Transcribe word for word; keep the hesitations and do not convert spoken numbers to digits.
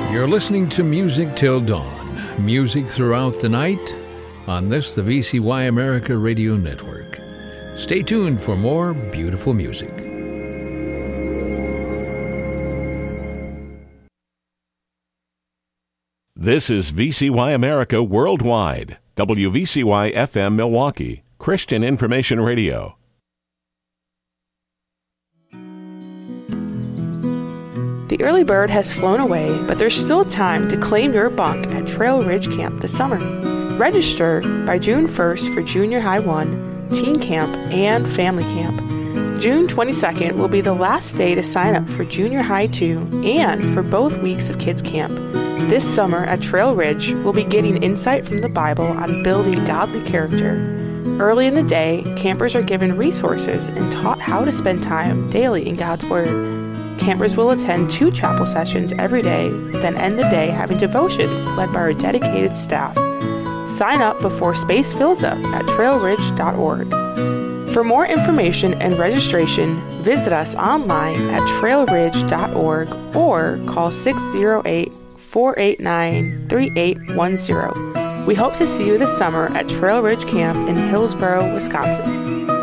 You're listening to Music Till Dawn. Music throughout the night on this, the V C Y America Radio Network. Stay tuned for more beautiful music. This is V C Y America Worldwide, W V C Y F M Milwaukee, Christian Information Radio. The early bird has flown away, but there's still time to claim your bunk at Trail Ridge Camp this summer. Register by June first for Junior High one, Teen Camp, and Family Camp. June twenty-second will be the last day to sign up for Junior High two and for both weeks of Kids Camp. This summer at Trail Ridge, we'll be getting insight from the Bible on building godly character. Early in the day, campers are given resources and taught how to spend time daily in God's Word. Campers will attend two chapel sessions every day, then end the day having devotions led by our dedicated staff. Sign up before space fills up at trail ridge dot org. For more information and registration, visit us online at trail ridge dot org or call six oh eight, four eight nine, three eight one zero. We hope to see you this summer at Trail Ridge Camp in Hillsboro, Wisconsin.